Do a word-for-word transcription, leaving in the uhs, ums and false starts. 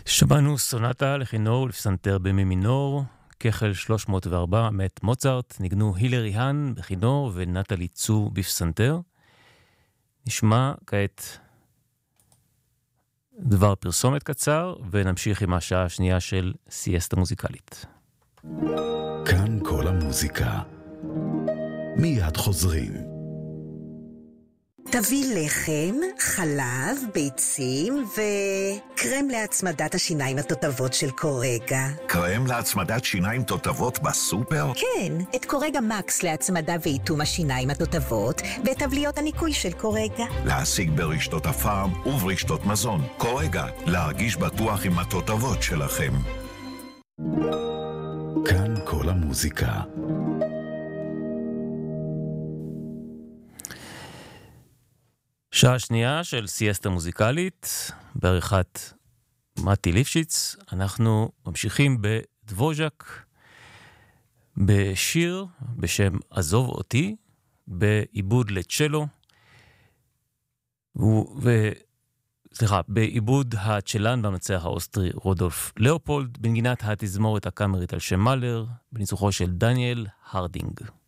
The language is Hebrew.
שמענו סונטה לכינור ולפסנתר במי מינור, כחל שלוש מאות וארבע מאת מוצרט, ניגנו הילרי האן בכינור ונטלי צו בפסנתר. נשמע כעת דבר פרסומת קצר, ונמשיך עם השעה השנייה של סיאסטה מוזיקלית. כאן כל המוזיקה. מיד חוזרים. תביא לחם, חלב, ביצים וקרם להצמדת השיניים התותבות של קורגה. קרם להצמדת שיניים תותבות בסופר? כן, את קורגה מקס להצמדה ואיתום השיניים התותבות ואת תבליות הניקוי של קורגה. להשיג ברשתות הפארם וברשתות מזון. קורגה, להרגיש בטוח עם התותבות שלכם. כאן כל המוזיקה. שעה שנייה של סיאסטה מוזיקלית, בעריכת מתי ליפשיץ. אנחנו ממשיכים בדבוז'ק, בשיר בשם עזוב אותי, בעיבוד לצ'לו, ו... סליחה, בעיבוד הצ'לן והמנצח האוסטרי רודולף לאופולד, בנגינת התזמורת הקאמרית על שם מאלר, בניצוחו של דניאל הרדינג.